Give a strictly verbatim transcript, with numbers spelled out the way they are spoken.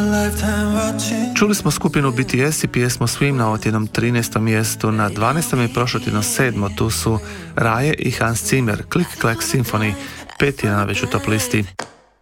Čuli smo skupinu B T S i pjesmu Swim na ovotjednom trinaestom mjestu, na dvanaestom je prošlotjedno sedmo, tu su Raje i Hans Zimmer, Click Clack Symphony, peti je na već u top listi.